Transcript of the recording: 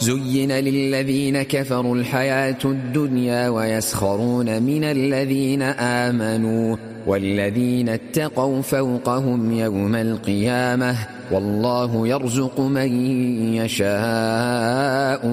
زين للذين كفروا الحياة الدنيا ويسخرون من الذين آمنوا والذين اتقوا فوقهم يوم القيامة والله يرزق من يشاء